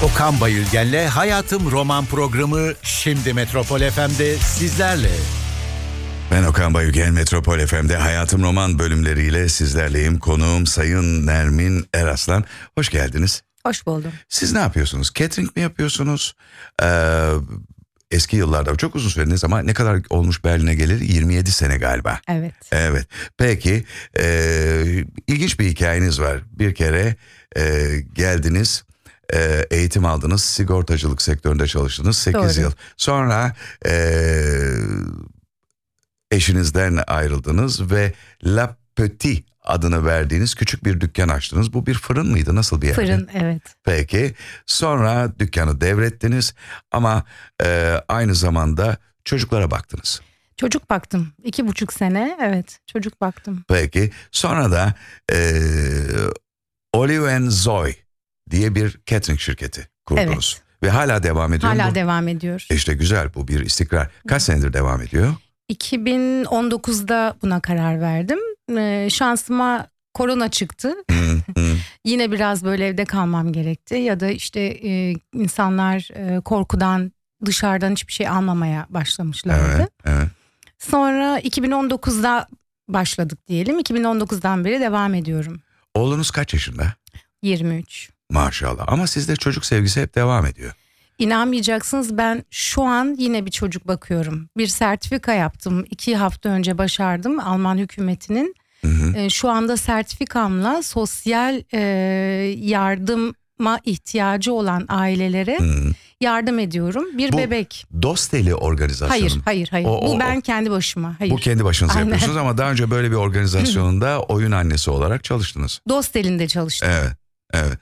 Okan Bayülgen'le Hayatım Roman programı şimdi Metropol FM'de sizlerle. Ben Okan Bayülgen, Metropol FM'de Hayatım Roman bölümleriyle sizlerleyim. Konuğum Sayın Nermin Eraslan. Hoş geldiniz. Hoş buldum. Siz ne yapıyorsunuz? Catering mi yapıyorsunuz? Eski yıllarda çok uzun söylediniz ama ne kadar olmuş Berlin'e gelir? 27 sene galiba. Evet. Evet. Peki ilginç bir hikayeniz var. Bir kere geldiniz, eğitim aldınız, sigortacılık sektöründe çalıştınız 8 yıl. Sonra eşinizden ayrıldınız ve La Petite adını verdiğiniz küçük bir dükkan açtınız. Bu bir fırın mıydı? Nasıl bir yer? Fırın, evet. Peki sonra dükkanı devrettiniz ama aynı zamanda çocuklara baktınız. Çocuk baktım. 2,5 sene, evet, çocuk baktım. Peki sonra da Olive and Zoe diye bir catering şirketi kurdunuz. Evet. Ve hala devam ediyor mu? Hala devam ediyor. İşte güzel, bu bir istikrar. Kaç senedir devam ediyor? 2019'da buna karar verdim. Şansıma korona çıktı. Yine biraz böyle evde kalmam gerekti. Ya da işte insanlar korkudan dışarıdan hiçbir şey almamaya başlamışlardı. Evet, evet. Sonra 2019'da başladık diyelim. 2019'dan beri devam ediyorum. Oğlunuz kaç yaşında? 23. Maşallah, ama sizde çocuk sevgisi hep devam ediyor. İnanmayacaksınız, ben şu an yine bir çocuk bakıyorum. Bir sertifika yaptım. 2 hafta önce başardım Alman hükümetinin. Şu anda sertifikamla sosyal yardıma ihtiyacı olan ailelere yardım ediyorum. Bu bebek. Dosteli organizasyonu. Hayır. Bu ben kendi başıma. Hayır. Bu kendi başınıza Aynen. yapıyorsunuz ama daha önce böyle bir organizasyonda oyun annesi olarak çalıştınız. Dosteli'nde çalıştım. Evet.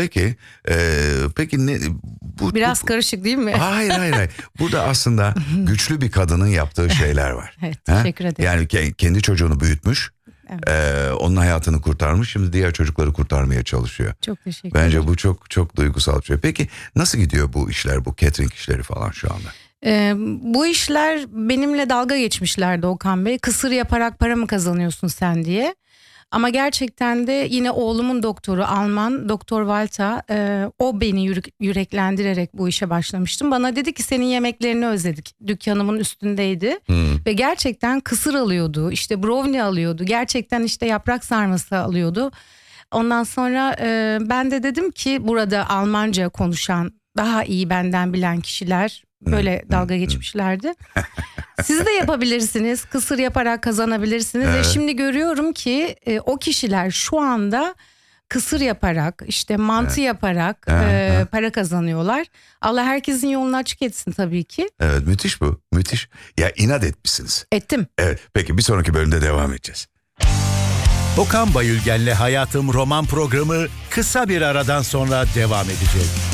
Peki ne bu biraz karışık değil mi? Hayır. Burada aslında güçlü bir kadının yaptığı şeyler var. Evet, teşekkür ederim. Yani kendi çocuğunu büyütmüş. Evet. Onun hayatını kurtarmış. Şimdi diğer çocukları kurtarmaya çalışıyor. Çok teşekkür ederim. Bence bu çok çok duygusal bir şey. Peki nasıl gidiyor bu işler, bu catering işleri falan şu anda? Bu işler benimle dalga geçmişlerdi Okan Bey. Kısır yaparak para mı kazanıyorsun sen diye. Ama gerçekten de yine oğlumun doktoru, Alman Doktor Walter, o beni yüreklendirerek bu işe başlamıştım. Bana dedi ki senin yemeklerini özledik. Dükkanımın üstündeydi ve gerçekten kısır alıyordu, işte brownie alıyordu, gerçekten işte yaprak sarması alıyordu. Ondan sonra ben de dedim ki burada Almanca konuşan, daha iyi benden bilen kişiler böyle dalga geçmişlerdi. Siz de yapabilirsiniz, kısır yaparak kazanabilirsiniz. Evet. Ve şimdi görüyorum ki o kişiler şu anda kısır yaparak, işte mantı yaparak para kazanıyorlar. Allah herkesin yolunu açık etsin tabii ki. Evet, müthiş bu, müthiş. Ya inat etmişsiniz. Ettim. Evet, peki bir sonraki bölümde devam edeceğiz. Okan Bayülgen'le Hayatım Roman programı kısa bir aradan sonra devam edecek.